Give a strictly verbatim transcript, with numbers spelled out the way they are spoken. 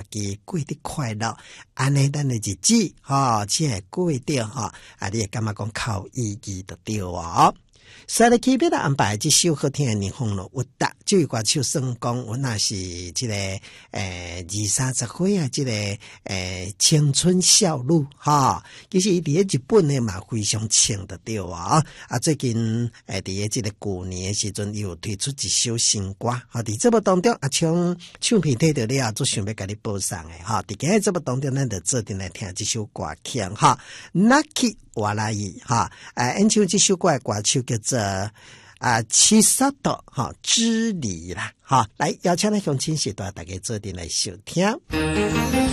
家过得快乐，安尼咱的日子哈，才会过得哈，啊，你会感觉讲靠意义的对啊。所以特别的安排这首好听的日风咯，有达这位歌手算讲，我那是这个诶二三十岁啊，这个诶青春少女哈。其实伊伫日本呢嘛非常青的对啊。啊，最近诶伫这个过年的时阵又推出一首新歌，哈，伫这部当中啊，唱唱片摕到了，就想要甲你播送的哈。伫今日这部当中，咱就做阵来听这首歌曲哈。Naki 瓦拉伊哈，诶，演唱这首歌的歌手叫做啊七萨多哈之离啦哈，来邀请咱乡亲时代大家做阵来收听。